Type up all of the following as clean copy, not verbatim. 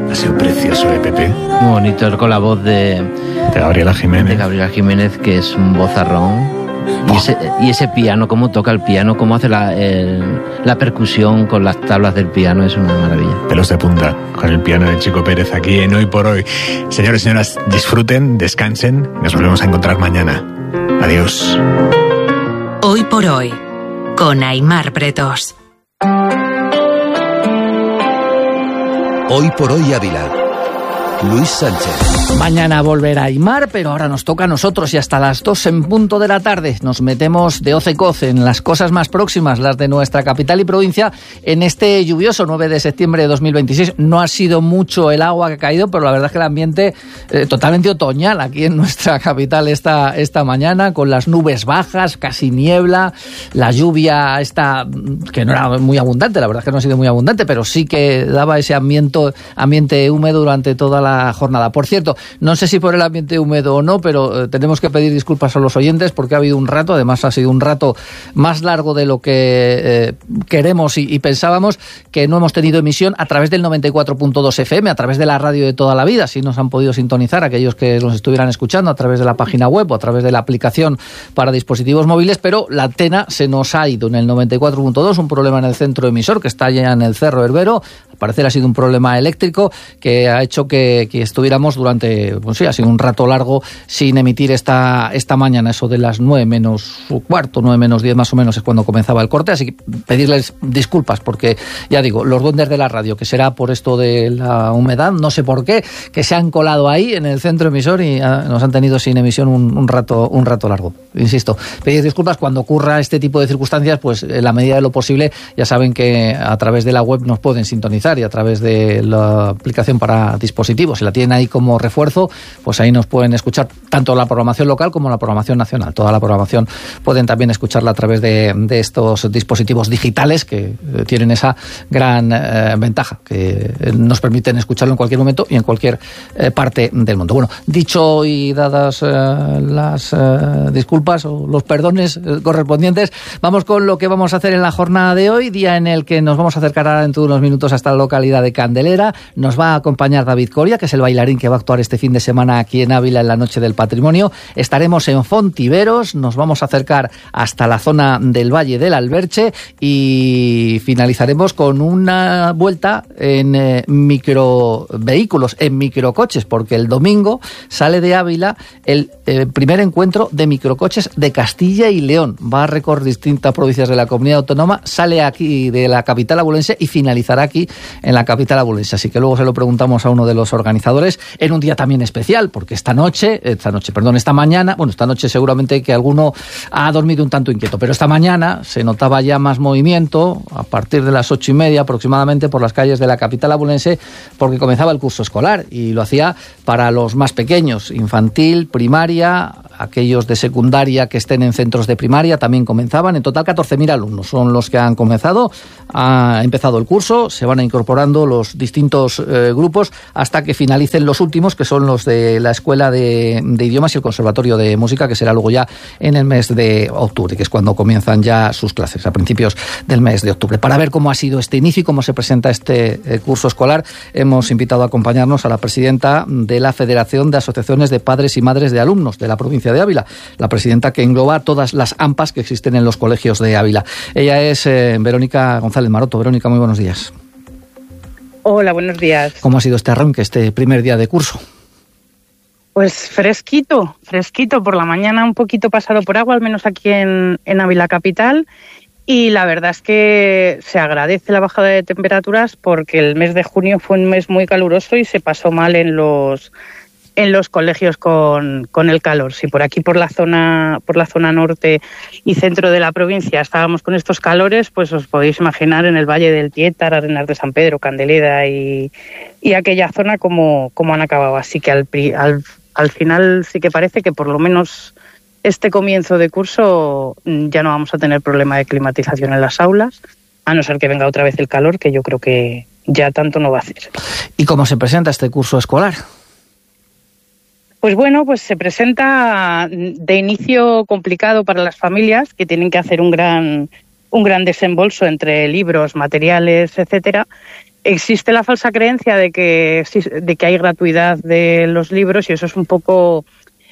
Ha sido precioso, Pepe. Muy bonito, con la voz de Gabriela Jiménez. De Gabriela Jiménez, que es un vozarrón. Y ese piano, cómo toca el piano, cómo hace la percusión con las tablas del piano, es una maravilla. Pelos de punta con el piano de Chico Pérez aquí en Hoy por Hoy. Señores y señoras, disfruten, descansen. Nos volvemos a encontrar mañana. Adiós. Hoy por Hoy, con Aimar Pretos. Hoy por Hoy Ávila. Luis Sánchez. Mañana volverá Aimar, pero ahora nos toca a nosotros y hasta las 2 en punto de la tarde nos metemos de hoz y coz en las cosas más próximas, las de nuestra capital y provincia, en este lluvioso 9 de septiembre de 2026. No ha sido mucho el agua que ha caído, pero la verdad es que el ambiente totalmente otoñal aquí en nuestra capital esta mañana, con las nubes bajas, casi niebla, la lluvia esta, que no era muy abundante, la verdad es que no ha sido muy abundante, pero sí que daba ese ambiente húmedo durante toda la jornada. Por cierto, no sé si por el ambiente húmedo o no, pero tenemos que pedir disculpas a los oyentes porque ha habido un rato, además ha sido un rato más largo de lo que queremos y pensábamos, que no hemos tenido emisión a través del 94.2 FM, a través de la radio de toda la vida. Si nos han podido sintonizar aquellos que nos estuvieran escuchando a través de la página web o a través de la aplicación para dispositivos móviles, pero la antena se nos ha ido en el 94.2, un problema en el centro emisor que está allá en el Cerro Herbero. Al parecer ha sido un problema eléctrico que ha hecho que estuviéramos durante, pues sí, ha sido un rato largo sin emitir esta mañana. Eso de las 9 menos cuarto, 9 menos 10 más o menos es cuando comenzaba el corte, así que pedirles disculpas porque, ya digo, los duendes de la radio, que será por esto de la humedad, no sé por qué, que se han colado ahí en el centro emisor y nos han tenido sin emisión un rato largo. Insisto, pedir disculpas cuando ocurra este tipo de circunstancias, pues en la medida de lo posible. Ya saben que a través de la web nos pueden sintonizar y a través de la aplicación para dispositivos, si la tienen ahí como refuerzo, pues ahí nos pueden escuchar tanto la programación local como la programación nacional. Toda la programación pueden también escucharla a través de estos dispositivos digitales que tienen esa gran ventaja, que nos permiten escucharlo en cualquier momento y en cualquier parte del mundo. Bueno, dicho y dadas las disculpas o los perdones correspondientes, vamos con lo que vamos a hacer en la jornada de hoy, día en el que nos vamos a acercar ahora dentro de unos minutos hasta la localidad de Candelera. Nos va a acompañar David Coria, que es el bailarín que va a actuar este fin de semana aquí en Ávila en la Noche del Patrimonio. Estaremos en Fontiveros, nos vamos a acercar hasta la zona del Valle del Alberche y finalizaremos con una vuelta en microvehículos, en microcoches, porque el domingo sale de Ávila el primer encuentro de microcoches de Castilla y León. Va a recorrer distintas provincias de la comunidad autónoma, sale aquí de la capital abulense y finalizará aquí en la capital abulense. Así que luego se lo preguntamos a uno de los organizadores en un día también especial, porque esta mañana, bueno, esta noche seguramente que alguno ha dormido un tanto inquieto, pero esta mañana se notaba ya más movimiento a partir de las 8:30 aproximadamente por las calles de la capital abulense, porque comenzaba el curso escolar y lo hacía para los más pequeños, infantil, primaria, aquellos de secundaria que estén en centros de primaria también comenzaban. En total 14.000 alumnos son los que han comenzado. Ha empezado el curso, se van incorporando los distintos grupos hasta que finalicen los últimos, que son los de la Escuela de Idiomas y el Conservatorio de Música, que será luego ya en el mes de octubre, que es cuando comienzan ya sus clases, a principios del mes de octubre. Para ver cómo ha sido este inicio y cómo se presenta este curso escolar, hemos invitado a acompañarnos a la presidenta de la Federación de Asociaciones de Padres y Madres de Alumnos de la provincia de Ávila, la presidenta que engloba todas las AMPAs que existen en los colegios de Ávila. Ella es Verónica González Maroto. Verónica, muy buenos días. Hola, buenos días. ¿Cómo ha sido este arranque, este primer día de curso? Pues fresquito por la mañana, un poquito pasado por agua, al menos aquí en Ávila capital, y la verdad es que se agradece la bajada de temperaturas porque el mes de junio fue un mes muy caluroso y se pasó mal en los colegios con el calor. Si por aquí por la zona norte y centro de la provincia estábamos con estos calores, pues os podéis imaginar en el Valle del Piétar, Arenas de San Pedro, Candelera y aquella zona como han acabado. Así que al final sí que parece que por lo menos este comienzo de curso ya no vamos a tener problema de climatización en las aulas, a no ser que venga otra vez el calor, que yo creo que ya tanto no va a hacer. ¿Y cómo se presenta este curso escolar? Pues bueno, pues se presenta de inicio complicado para las familias, que tienen que hacer un gran desembolso entre libros, materiales, etcétera. existe la falsa creencia de que hay gratuidad de los libros, y eso es un poco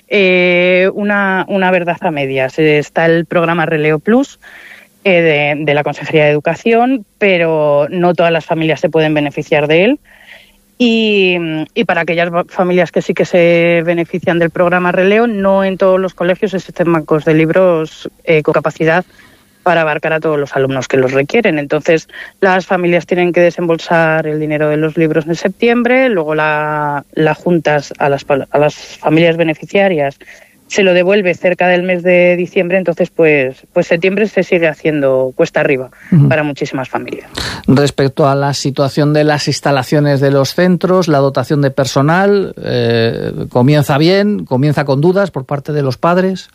una verdad a medias. Está el programa Releo Plus de la Consejería de Educación, pero no todas las familias se pueden beneficiar de él. Y para aquellas familias que sí que se benefician del programa Releo, no en todos los colegios existen bancos de libros con capacidad para abarcar a todos los alumnos que los requieren. Entonces, las familias tienen que desembolsar el dinero de los libros en septiembre, luego la Juntas a las familias beneficiarias se lo devuelve cerca del mes de diciembre. Entonces, pues septiembre se sigue haciendo cuesta arriba para muchísimas familias. Respecto a la situación de las instalaciones de los centros, la dotación de personal, ¿comienza bien? ¿Comienza con dudas por parte de los padres?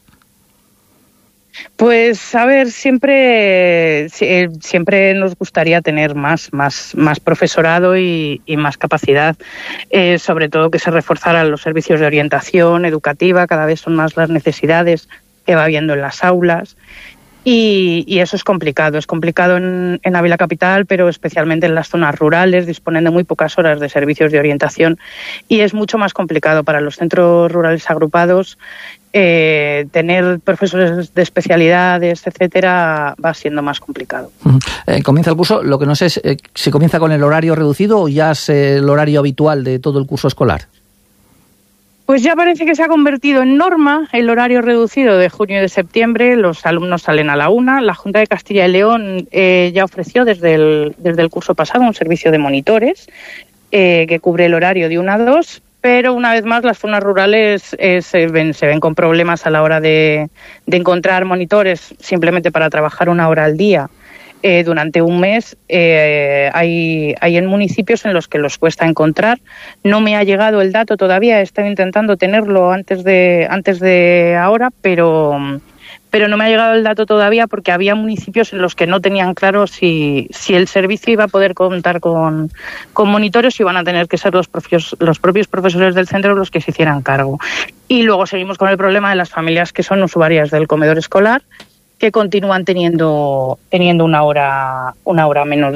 Pues a ver, siempre nos gustaría tener más profesorado y más capacidad, sobre todo que se reforzaran los servicios de orientación educativa. Cada vez son más las necesidades que va habiendo en las aulas. Y eso es complicado en Ávila Capital, pero especialmente en las zonas rurales disponen de muy pocas horas de servicios de orientación, y es mucho más complicado para los centros rurales agrupados tener profesores de especialidades, etcétera, va siendo más complicado. Comienza el curso, lo que no sé es si comienza con el horario reducido o ya es el horario habitual de todo el curso escolar. Pues ya parece que se ha convertido en norma el horario reducido de junio y de septiembre. Los alumnos salen a la 1:00. La Junta de Castilla y León ya ofreció desde el curso pasado un servicio de monitores que cubre el horario de 1 a 2, pero una vez más las zonas rurales se ven con problemas a la hora de encontrar monitores simplemente para trabajar 1 hora al día. Durante un mes hay en municipios en los que los cuesta encontrar. No me ha llegado el dato todavía, he estado intentando tenerlo antes de ahora, pero no me ha llegado el dato todavía, porque había municipios en los que no tenían claro si el servicio iba a poder contar con monitores, o iban a tener que ser los propios profesores del centro los que se hicieran cargo. Y luego seguimos con el problema de las familias que son usuarias del comedor escolar, que continúan teniendo 1 hora menos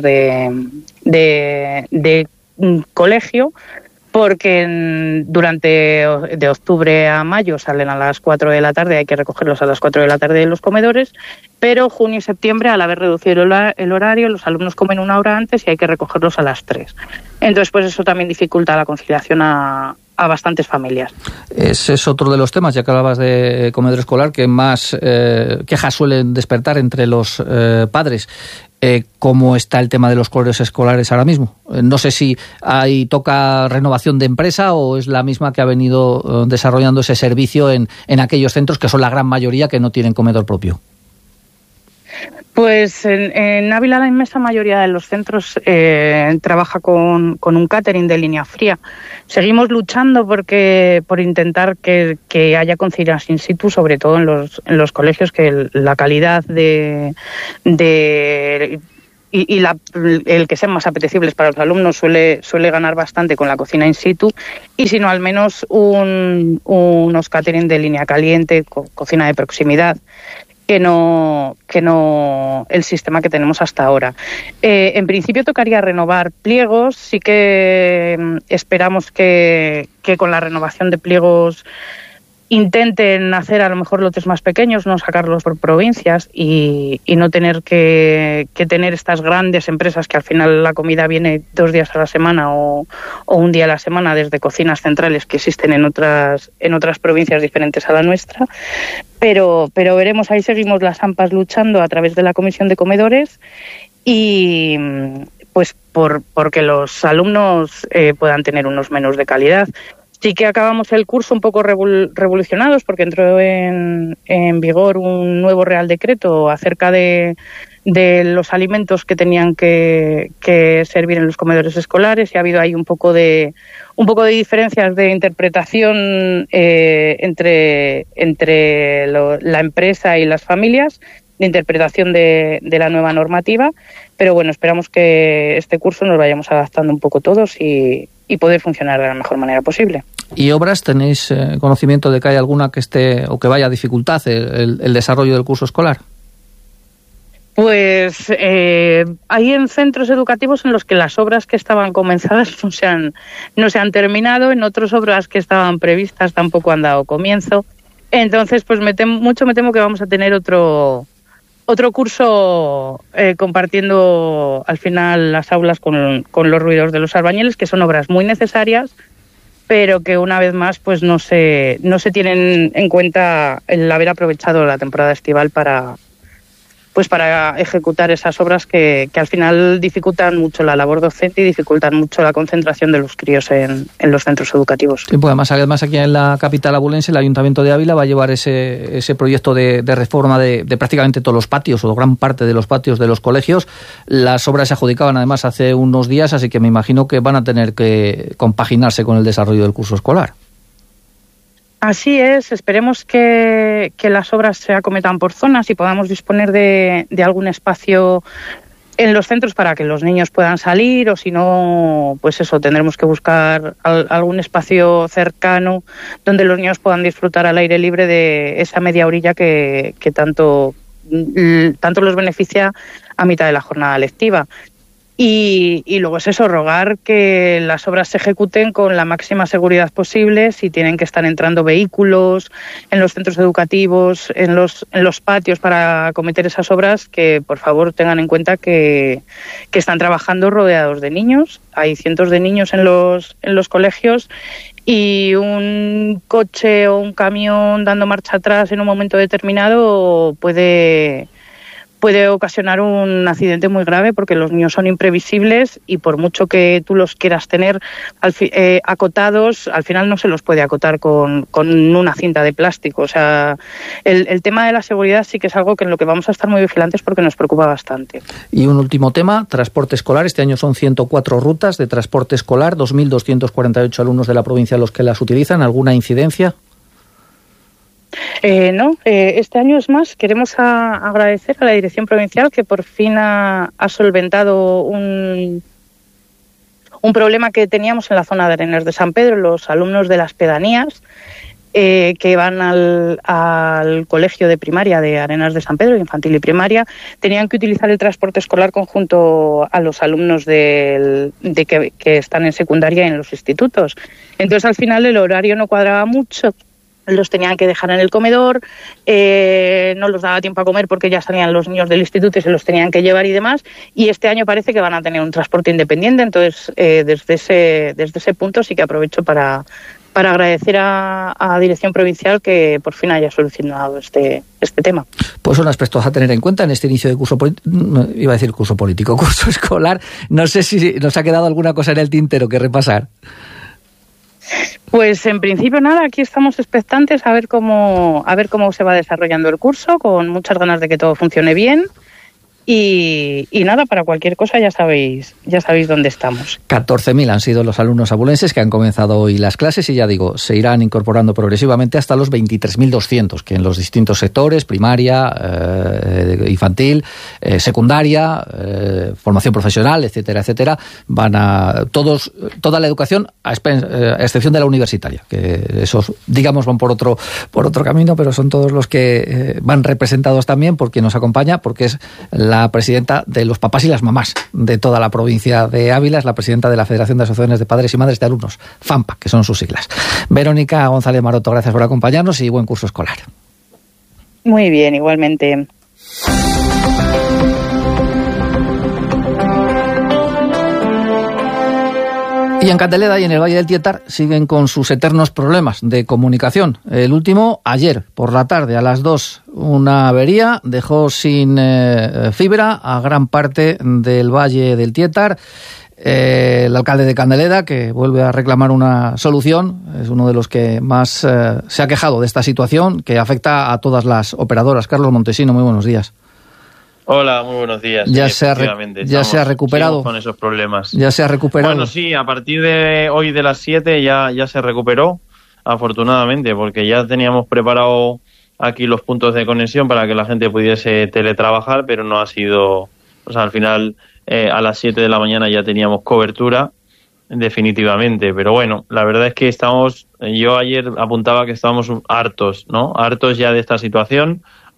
de colegio, porque de octubre a mayo salen a las 4 de la tarde, hay que recogerlos a las 4 de la tarde de los comedores, pero junio y septiembre, al haber reducido el horario, los alumnos comen 1 hora antes y hay que recogerlos a las 3. Entonces, pues eso también dificulta la conciliación a bastantes familias. Ese es otro de los temas, ya que hablabas de comedor escolar, que más quejas suelen despertar entre los padres. ¿Cómo está el tema de los comedores escolares ahora mismo? No sé si toca renovación de empresa o es la misma que ha venido desarrollando ese servicio en aquellos centros que son la gran mayoría que no tienen comedor propio. Pues en Ávila la inmensa mayoría de los centros trabaja con un catering de línea fría. Seguimos luchando por intentar que haya cocinas in situ, sobre todo en los colegios, que la calidad el que sean más apetecibles para los alumnos suele ganar bastante con la cocina in situ, y si no, al menos unos catering de línea caliente, cocina de proximidad, que no el sistema que tenemos hasta ahora. En principio tocaría renovar pliegos. Sí que esperamos que con la renovación de pliegos intenten hacer a lo mejor lotes más pequeños, no sacarlos por provincias y no tener que tener estas grandes empresas que al final la comida viene 2 días a la semana o 1 día a la semana desde cocinas centrales que existen en otras provincias diferentes a la nuestra. Pero veremos, ahí seguimos las AMPAs luchando a través de la Comisión de Comedores, y pues porque los alumnos puedan tener unos menús de calidad. Sí que acabamos el curso un poco revolucionados, porque entró en vigor un nuevo Real Decreto acerca de los alimentos que tenían que servir en los comedores escolares, y ha habido ahí un poco de diferencias de interpretación entre la empresa y las familias, de interpretación de la nueva normativa, pero bueno, esperamos que este curso nos vayamos adaptando un poco todos y poder funcionar de la mejor manera posible. ¿Y obras? ¿Tenéis conocimiento de que hay alguna que esté o que vaya a dificultad el desarrollo del curso escolar? Pues hay en centros educativos en los que las obras que estaban comenzadas no se han terminado, en otras obras que estaban previstas tampoco han dado comienzo. Entonces, pues me temo que vamos a tener otro curso compartiendo al final las aulas con los ruidos de los albañiles, que son obras muy necesarias, pero que una vez más pues no se tienen en cuenta el haber aprovechado la temporada estival para ejecutar esas obras que al final dificultan mucho la labor docente y dificultan mucho la concentración de los críos en los centros educativos. Sí, pues además aquí en la capital abulense el Ayuntamiento de Ávila va a llevar ese proyecto de reforma de prácticamente todos los patios o gran parte de los patios de los colegios. Las obras se adjudicaban además hace unos días, así que me imagino que van a tener que compaginarse con el desarrollo del curso escolar. Así es, esperemos que las obras se acometan por zonas y podamos disponer de algún espacio en los centros para que los niños puedan salir, o si no, pues eso, tendremos que buscar algún espacio cercano donde los niños puedan disfrutar al aire libre de esa media horilla que tanto los beneficia a mitad de la jornada lectiva. Y luego es eso, rogar que las obras se ejecuten con la máxima seguridad posible. Si tienen que estar entrando vehículos en los centros educativos, en los patios para acometer esas obras, que por favor tengan en cuenta que están trabajando rodeados de niños. Hay cientos de niños en los colegios, y un coche o un camión dando marcha atrás en un momento determinado puede ocasionar un accidente muy grave, porque los niños son imprevisibles y por mucho que tú los quieras tener acotados, al final no se los puede acotar con una cinta de plástico. O sea, el tema de la seguridad sí que es algo en lo que vamos a estar muy vigilantes porque nos preocupa bastante. Y un último tema, transporte escolar. Este año son 104 rutas de transporte escolar, 2.248 alumnos de la provincia los que las utilizan. ¿Alguna incidencia? No, este año es más, queremos agradecer a la Dirección Provincial que por fin ha solventado un problema que teníamos en la zona de Arenas de San Pedro. Los alumnos de las pedanías que van al colegio de primaria de Arenas de San Pedro, infantil y primaria, tenían que utilizar el transporte escolar conjunto a los alumnos que están en secundaria y en los institutos. Entonces, al final, el horario no cuadraba mucho. Los tenían que dejar en el comedor, no los daba tiempo a comer porque ya salían los niños del instituto y se los tenían que llevar y demás. Y este año parece que van a tener un transporte independiente. Entonces, desde ese punto sí que aprovecho para agradecer a Dirección Provincial que por fin haya solucionado este tema. Pues son aspectos a tener en cuenta en este inicio de curso escolar. No sé si nos ha quedado alguna cosa en el tintero que repasar. Pues en principio nada, aquí estamos expectantes a ver cómo se va desarrollando el curso, con muchas ganas de que todo funcione bien. Y nada, para cualquier cosa ya sabéis dónde estamos. 14.000 han sido los alumnos abulenses que han comenzado hoy las clases y ya digo, se irán incorporando progresivamente hasta los 23.200 que en los distintos sectores, primaria, infantil, secundaria, formación profesional, etcétera, etcétera, van a toda la educación a excepción de la universitaria, que esos digamos van por otro camino, pero son todos los que van representados también por quien nos acompaña, porque es la presidenta de los papás y las mamás de toda la provincia de Ávila, es la presidenta de la Federación de Asociaciones de Padres y Madres de Alumnos, FAMPA, que son sus siglas. Verónica González Maroto, gracias por acompañarnos y buen curso escolar. Muy bien, igualmente. Y en Candeleda y en el Valle del Tietar siguen con sus eternos problemas de comunicación. El último, ayer por la tarde a las 2, una avería dejó sin fibra a gran parte del Valle del Tietar. El alcalde de Candeleda, que vuelve a reclamar una solución, es uno de los que más se ha quejado de esta situación que afecta a todas las operadoras. Carlos Montesino, muy buenos días. Hola, muy buenos días. Ya se ha recuperado con esos problemas. Ya se ha recuperado. Bueno, sí, a partir de hoy de las 7 ya se recuperó, afortunadamente, porque ya teníamos preparado aquí los puntos de conexión para que la gente pudiese teletrabajar, pero no ha sido, o sea, al final a las 7 de la mañana ya teníamos cobertura, definitivamente. Pero bueno, la verdad es que yo ayer apuntaba que estábamos hartos, ¿no? Hartos ya de esta situación,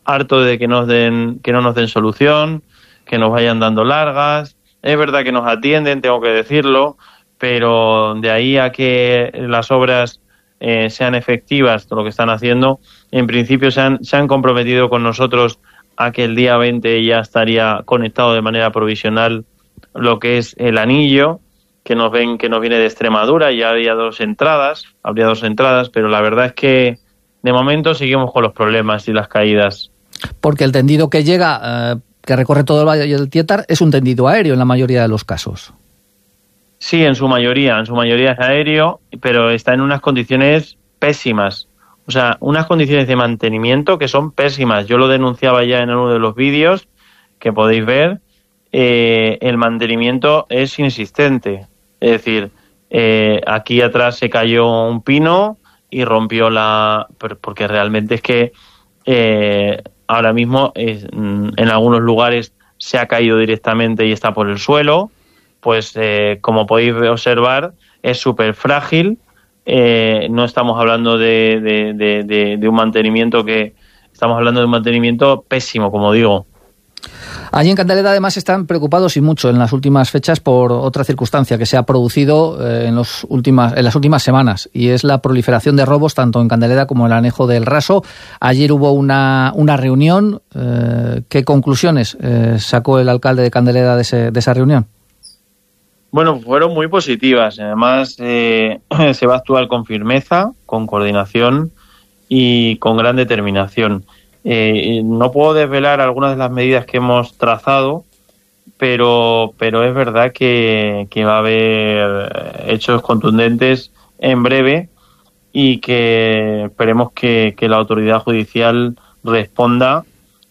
harto de que no nos den solución, que nos vayan dando largas. Es verdad que nos atienden, tengo que decirlo, pero de ahí a que las obras sean efectivas, todo lo que están haciendo, en principio se han comprometido con nosotros a que el día 20 ya estaría conectado de manera provisional lo que es el anillo, que nos viene de Extremadura, y habría dos entradas, pero la verdad es que de momento seguimos con los problemas y las caídas. Porque el tendido que llega, que recorre todo el Valle del Tietar, es un tendido aéreo en la mayoría de los casos. Sí, en su mayoría es aéreo, pero está en unas condiciones pésimas. O sea, unas condiciones de mantenimiento que son pésimas. Yo lo denunciaba ya en uno de los vídeos que podéis ver. El mantenimiento es inexistente. Es decir, aquí atrás se cayó un pino y rompió porque realmente es que ahora mismo en algunos lugares se ha caído directamente y está por el suelo. Pues como podéis observar, es súper frágil. No estamos hablando de un mantenimiento estamos hablando de un mantenimiento pésimo, como digo. Allí en Candeleda además están preocupados y mucho en las últimas fechas por otra circunstancia que se ha producido en las últimas semanas, y es la proliferación de robos tanto en Candeleda como en el Anejo del Raso. Ayer hubo una reunión. ¿Qué conclusiones sacó el alcalde de Candeleda de esa reunión? Bueno, fueron muy positivas. Además, se va a actuar con firmeza, con coordinación y con gran determinación. No puedo desvelar algunas de las medidas que hemos trazado, pero es verdad que va a haber hechos contundentes en breve, y que esperemos que la autoridad judicial responda,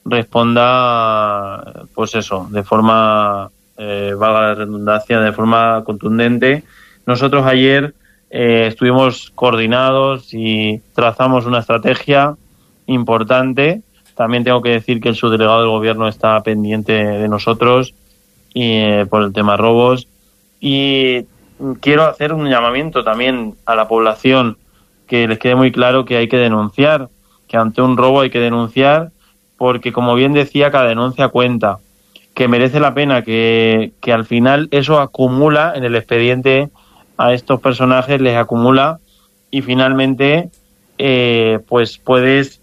pues eso, de forma, valga la redundancia, de forma contundente. Nosotros ayer estuvimos coordinados y trazamos una estrategia importante. También tengo que decir que el subdelegado del gobierno está pendiente de nosotros por el tema robos, y quiero hacer un llamamiento también a la población, que les quede muy claro que hay que denunciar, que ante un robo hay que denunciar, porque como bien decía, cada denuncia cuenta, que merece la pena, que al final eso acumula en el expediente, a estos personajes les acumula, y finalmente pues puedes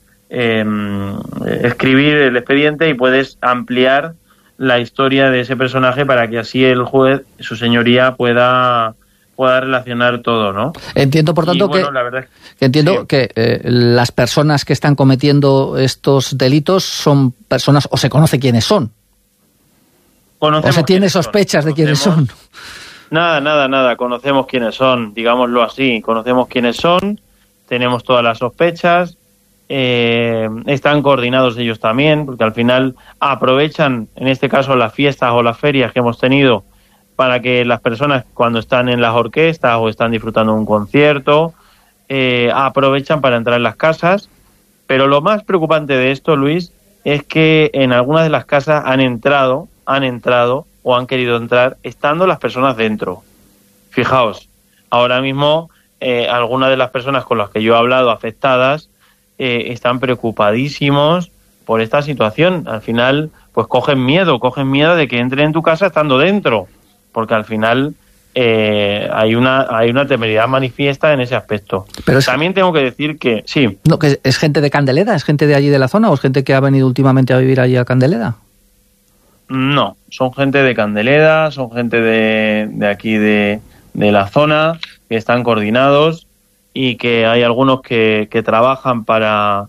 escribir el expediente y puedes ampliar la historia de ese personaje para que así el juez, su señoría, pueda relacionar todo, ¿no? Entiendo, por tanto, bueno, la verdad que las personas que están cometiendo estos delitos son personas, o se conoce quiénes son, o se tiene sospechas de quiénes son. Nada, conocemos quiénes son, digámoslo así, conocemos quiénes son, tenemos todas las sospechas. Están coordinados ellos también, porque al final aprovechan, en este caso, las fiestas o las ferias que hemos tenido, para que las personas, cuando están en las orquestas o están disfrutando de un concierto, aprovechan para entrar en las casas. Pero lo más preocupante de esto, Luis, es que en algunas de las casas han entrado o han querido entrar estando las personas dentro. Fijaos, ahora mismo algunas de las personas con las que yo he hablado afectadas están preocupadísimos por esta situación. Al final, pues cogen miedo de que entren en tu casa estando dentro, porque al final hay una temeridad manifiesta en ese aspecto. Pero también tengo que decir que sí. No, que ¿es gente de Candeleda? ¿Es gente de allí de la zona o es gente que ha venido últimamente a vivir allí a Candeleda? No, son gente de Candeleda, son gente de aquí de la zona, que están coordinados, y que hay algunos que trabajan para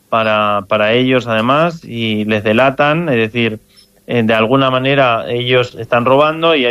ellos además, y les delatan, es decir, de alguna manera ellos están robando y